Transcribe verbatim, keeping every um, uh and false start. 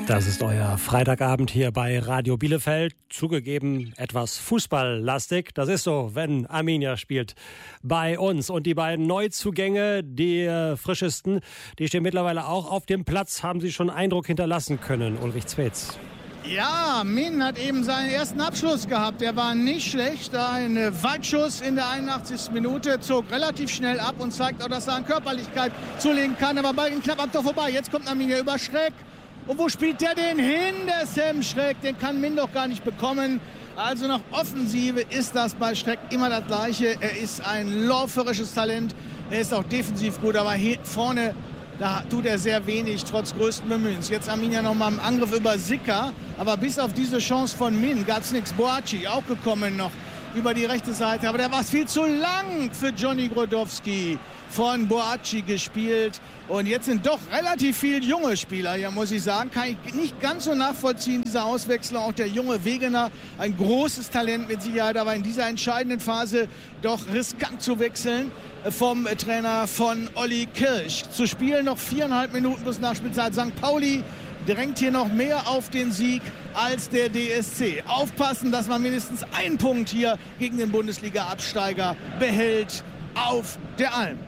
Das ist euer Freitagabend hier bei Radio Bielefeld. Zugegeben etwas fußballlastig. Das ist so, wenn Arminia spielt bei uns. Und die beiden Neuzugänge, die äh, frischesten, die stehen mittlerweile auch auf dem Platz. Haben sie schon Eindruck hinterlassen können, Ulrich Zwetz? Ja, Min hat eben seinen ersten Abschluss gehabt. Der war nicht schlecht. Ein Weitschuss in der einundachtzigsten Minute, zog relativ schnell ab und zeigt auch, dass er an Körperlichkeit zulegen kann. Aber Ball ging knapp am Tor vorbei. Jetzt kommt Arminia über Schreck. Und wo spielt der denn hin, der Sam Schreck? Den kann Min doch gar nicht bekommen. Also nach Offensive ist das bei Schreck immer das Gleiche. Er ist ein läuferisches Talent. Er ist auch defensiv gut, aber hier vorne, da tut er sehr wenig, trotz größten Bemühens. Jetzt Arminia nochmal im Angriff über Sicker. Aber bis auf diese Chance von Min gab es nichts. Boaci auch gekommen noch über die rechte Seite. Aber der war viel zu lang für Johnny Grodowski. Von Boaci gespielt. Und jetzt sind doch relativ viele junge Spieler. Ja, muss ich sagen, kann ich nicht ganz so nachvollziehen, diese Auswechslung. Auch der junge Wegener, ein großes Talent mit Sicherheit, aber in dieser entscheidenden Phase doch riskant zu wechseln vom Trainer von Olli Kirch. Zu spielen noch viereinhalb Minuten bis Nachspielzeit. Sankt Pauli drängt hier noch mehr auf den Sieg als der D S C. Aufpassen, dass man mindestens einen Punkt hier gegen den Bundesliga-Absteiger behält auf der Alm.